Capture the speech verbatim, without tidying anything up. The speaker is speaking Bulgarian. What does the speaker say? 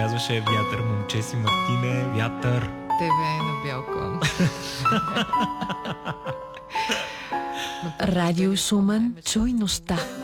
казваше вятър, момче си Мартине, вятър. Те вее на бял кон. Радио Шуман, чуй нощта.